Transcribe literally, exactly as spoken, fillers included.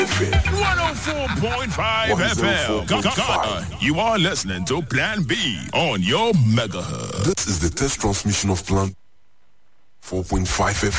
one oh four point five F M. Ghana. You are listening to Plan B on your megahertz. This is the test transmission of Plan four point five F M.